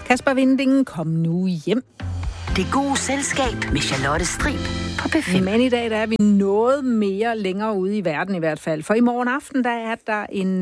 Kasper Winding, kom nu hjem. Det gode selskab med Charlotte Strib på P5. Men i dag der er vi noget mere længere ude i verden i hvert fald. For i morgen aften der er der en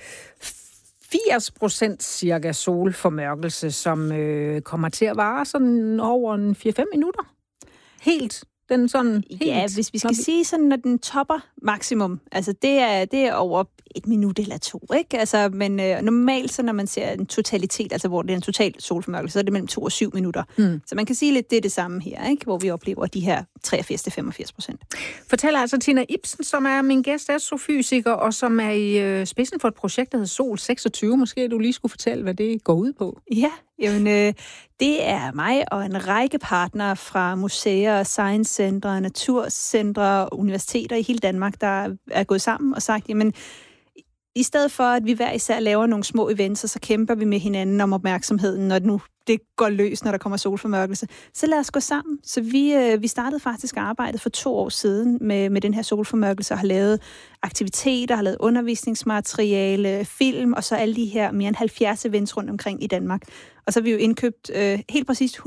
80% cirka solformørkelse, som kommer til at vare sådan over en 4-5 minutter. Helt. Den sådan helt, ja, hvis vi skal sige sådan, når den topper maksimum, altså det er over 1 minut eller 2, ikke? Altså, men normalt, så når man ser en totalitet, altså hvor det er en total solformørkelse, så er det mellem 2 og 7 minutter. Så man kan sige lidt, det er det samme her, ikke? Hvor vi oplever de her 83-85%. Fortæller altså Tina Ibsen, som er min gæst, astrofysiker, og som er i spidsen for et projekt, der hedder Sol 26. Måske du lige skulle fortælle, hvad det går ud på. Ja, jamen, det er mig og en række partnere fra museer, science-centre, naturcentre og universiteter i hele Danmark, der er gået sammen og sagt, jamen, i stedet for, at vi hver især laver nogle små events, så kæmper vi med hinanden om opmærksomheden, når nu det går løs, når der kommer solformørkelse. Så lad os gå sammen. Så vi startede faktisk arbejdet for 2 år siden med den her solformørkelse, og har lavet aktiviteter, har lavet undervisningsmateriale, film, og så alle de her mere end 70 events rundt omkring i Danmark. Og så har vi jo indkøbt helt præcist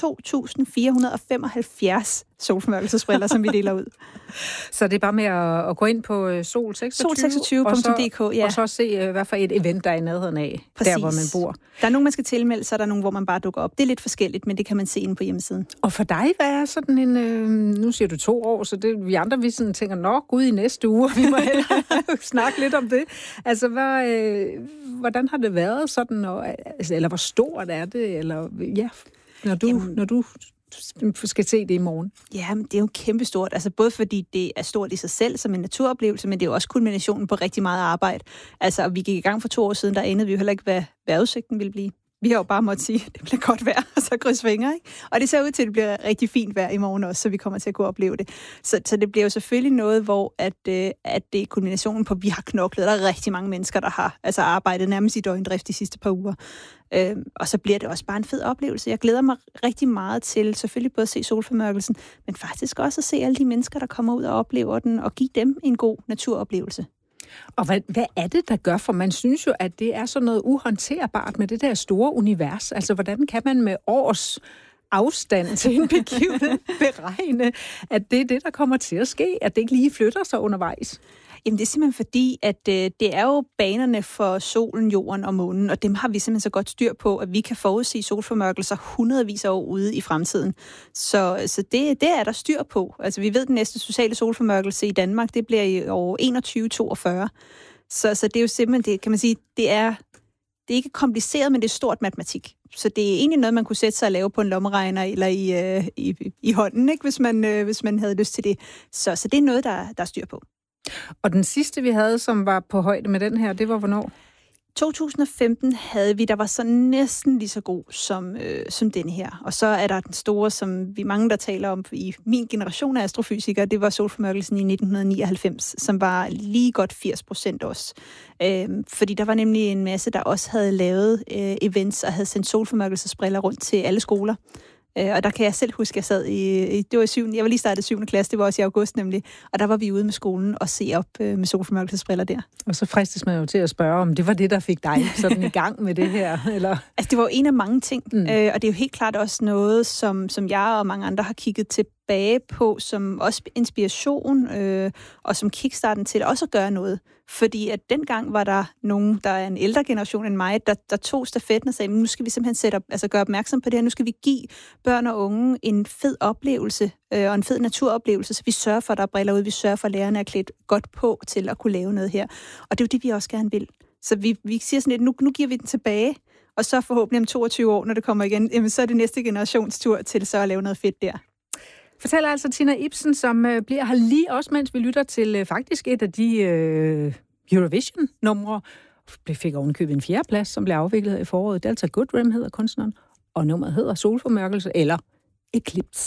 102.475 solformørkelsesbriller, som vi deler ud. Så det er bare med at gå ind på sol26.dk, ja. Og så se, hvad for et event, der er i nærheden af, der hvor man bor. Der er nogen, man skal tilmelde, så er der nogen, hvor man bare dukker op. Det er lidt forskelligt, men det kan man se inde på hjemmesiden. Og for dig, hvad er sådan en... nu siger du 2 år, så det, vi andre, vi sådan tænker, nå, gud, i næste uge, vi må snakke lidt om det. Altså, hvordan har det været sådan, eller hvor stort er det, eller ja, når du skal se det i morgen? Ja, men det er jo kæmpestort. Altså både fordi det er stort i sig selv som en naturoplevelse, men det er jo også kulminationen på rigtig meget arbejde. Altså, vi gik i gang for 2 år siden, der anede vi jo heller ikke, hvad vejrudsigten ville blive. Vi har jo bare måttet sige, at det bliver godt vejr, og så kryds fingre, ikke? Og det ser ud til, at det bliver rigtig fint vejr i morgen også, så vi kommer til at kunne opleve det. Så det bliver jo selvfølgelig noget, hvor at det er kulminationen på, at vi har knoklet. Der er rigtig mange mennesker, der har arbejdet nærmest i døgndrift de sidste par uger. Og så bliver det også bare en fed oplevelse. Jeg glæder mig rigtig meget til selvfølgelig både at se solformørkelsen, men faktisk også at se alle de mennesker, der kommer ud og oplever den, og give dem en god naturoplevelse. Og hvad er det, der gør? For man synes jo, at det er sådan noget uhåndterbart med det der store univers. Altså, hvordan kan man med års afstand til en begivenhed beregne, at det er det, der kommer til at ske? At det ikke lige flytter sig undervejs? Jamen, det er simpelthen fordi, at det er jo banerne for solen, jorden og månen, og dem har vi simpelthen så godt styr på, at vi kan forudsige solformørkelser hundredvis af år ude i fremtiden. Så det er der styr på. Altså, vi ved, at den næste sociale solformørkelse i Danmark, det bliver i år 2142. Så det er jo simpelthen, det kan man sige, det er ikke kompliceret, men det er stort matematik. Så det er egentlig noget, man kunne sætte sig og lave på en lommeregner eller i hånden, ikke? Hvis man havde lyst til det. Så det er noget, der er styr på. Og den sidste, vi havde, som var på højde med den her, det var hvornår? 2015 havde vi, der var så næsten lige så god som denne her. Og så er der den store, som vi mange, der taler om i min generation af astrofysikere, det var solformørkelsen i 1999, som var lige godt 80% også. Fordi der var nemlig en masse, der også havde lavet events og havde sendt solformørkelsesbriller rundt til alle skoler. Og der kan jeg selv huske, jeg sad det var jeg var lige startet 7. klasse, det var også i august nemlig, og der var vi ude med skolen og se op med solformørkelsesbriller der. Og så fristes man jo til at spørge, om det var det, der fik dig sådan i gang med det her, eller? Altså, det var jo en af mange ting, og det er jo helt klart også noget, som jeg og mange andre har kigget tilbage på, som også inspiration, og som kickstarten til også at gøre noget. Fordi at dengang var der nogen, der er en ældre generation end mig, der tog stafetten og sagde, nu skal vi simpelthen gøre opmærksom på det her, nu skal vi give børn og unge en fed oplevelse, og en fed naturoplevelse, så vi sørger for, at der er briller ud, vi sørger for, at lærerne er klædt godt på til at kunne lave noget her. Og det er jo det, vi også gerne vil. Så vi siger sådan lidt, nu giver vi den tilbage, og så forhåbentlig om 22 år, når det kommer igen, jamen, så er det næste generations tur til så at lave noget fedt der. Fortæller altså Tina Ibsen, som bliver her lige også, mens vi lytter til faktisk et af de Eurovision-numre. Fik ovenikøbet en 4. plads, som blev afviklet i foråret. Delta Goodrem hedder kunstneren, og nummeret hedder Solformørkelse eller Eclipse.